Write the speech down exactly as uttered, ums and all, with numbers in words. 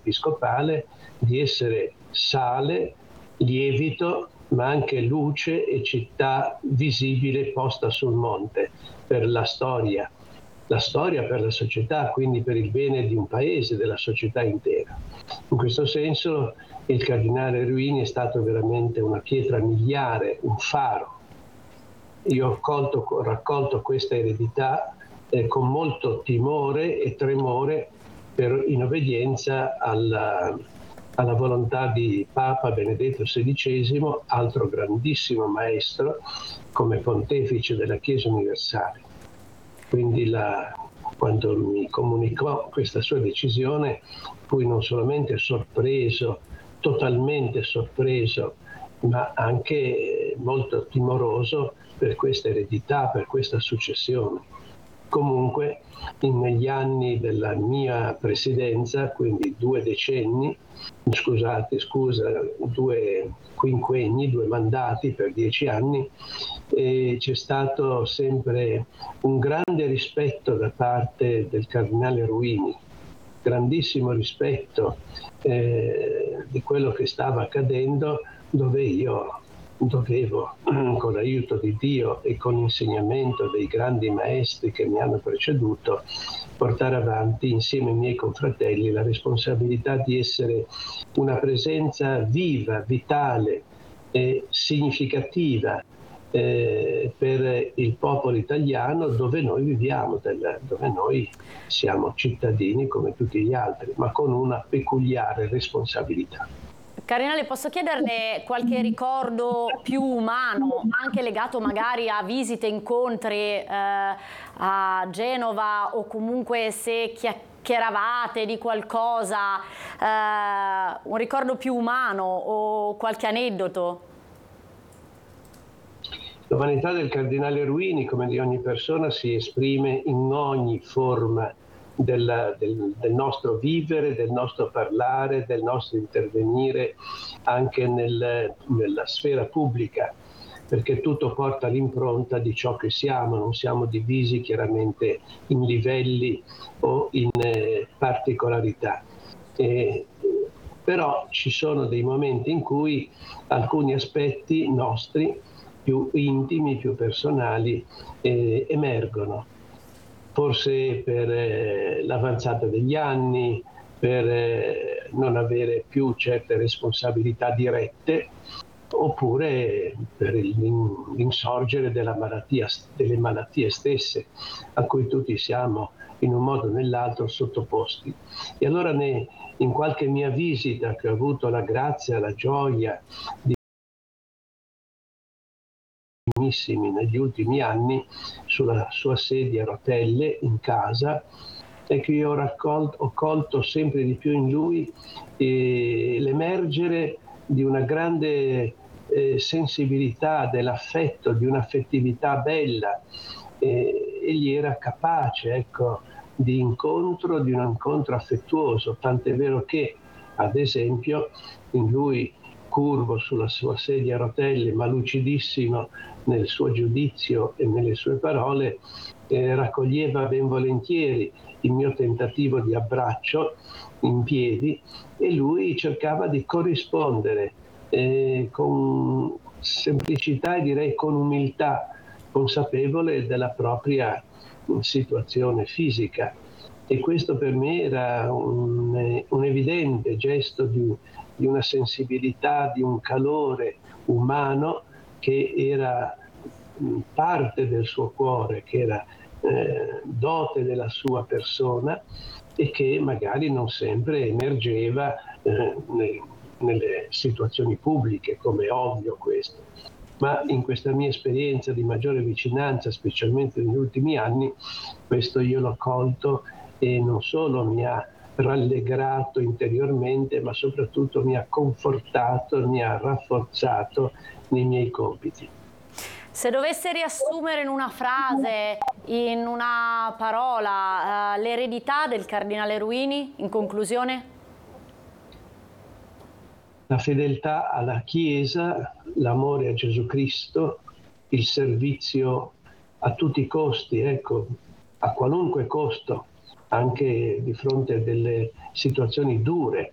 episcopale di essere sale, lievito, ma anche luce e città visibile posta sul monte per la storia, la storia per la società, quindi per il bene di un paese, della società intera. In questo senso il cardinale Ruini è stato veramente una pietra miliare, un faro. Io ho colto, ho raccolto questa eredità eh, con molto timore e tremore, per, in obbedienza alla, alla volontà di Papa Benedetto sedicesimo, altro grandissimo maestro come pontefice della Chiesa universale. Quindi la, quando mi comunicò questa sua decisione fui non solamente sorpreso, totalmente sorpreso, ma anche molto timoroso per questa eredità, per questa successione. Comunque, negli anni della mia presidenza, quindi due decenni, scusate, scusa, due quinquenni, due mandati per dieci anni, e c'è stato sempre un grande rispetto da parte del cardinale Ruini, grandissimo rispetto eh, di quello che stava accadendo, dove io dovevo, con l'aiuto di Dio e con l'insegnamento dei grandi maestri che mi hanno preceduto, portare avanti insieme ai miei confratelli la responsabilità di essere una presenza viva, vitale e significativa eh, per il popolo italiano dove noi viviamo, del, dove noi siamo cittadini come tutti gli altri, ma con una peculiare responsabilità. Cardinale, posso chiederle qualche ricordo più umano, anche legato magari a visite, incontri eh, a Genova, o comunque se chiacchieravate di qualcosa, eh, un ricordo più umano o qualche aneddoto? L'umanità del cardinale Ruini, come di ogni persona, si esprime in ogni forma Del, del, del nostro vivere, del nostro parlare, del nostro intervenire anche nel, nella sfera pubblica, perché tutto porta l'impronta di ciò che siamo, non siamo divisi chiaramente in livelli o in eh, particolarità. E, però ci sono dei momenti in cui alcuni aspetti nostri, più intimi, più personali, eh, emergono. Forse per eh, l'avanzata degli anni, per eh, non avere più certe responsabilità dirette, oppure per l'insorgere della malattia, delle malattie stesse a cui tutti siamo in un modo o nell'altro sottoposti. E allora ne, in qualche mia visita che ho avuto la grazia, la gioia di negli ultimi anni sulla sua sedia a rotelle in casa, e che io ho, raccolto, ho colto sempre di più in lui eh, l'emergere di una grande eh, sensibilità dell'affetto, di un'affettività bella. Eh, egli era capace, ecco, di incontro, di un incontro affettuoso, tant'è vero che, ad esempio, in lui, curvo sulla sua sedia a rotelle, ma lucidissimo nel suo giudizio e nelle sue parole, eh, raccoglieva ben volentieri il mio tentativo di abbraccio in piedi, e lui cercava di corrispondere eh, con semplicità e direi con umiltà, consapevole della propria situazione fisica. E questo per me era un, un evidente gesto di, di una sensibilità, di un calore umano che era parte del suo cuore, che era eh, dote della sua persona, e che magari non sempre emergeva eh, ne, nelle situazioni pubbliche, come è ovvio questo. Ma in questa mia esperienza di maggiore vicinanza, specialmente negli ultimi anni, questo io l'ho colto, e non solo mi ha rallegrato interiormente, ma soprattutto mi ha confortato, mi ha rafforzato nei miei compiti. Se dovesse riassumere in una frase, in una parola, uh, l'eredità del cardinale Ruini, in conclusione? La fedeltà alla Chiesa, l'amore a Gesù Cristo, il servizio a tutti i costi, ecco, a qualunque costo, anche di fronte a delle situazioni dure,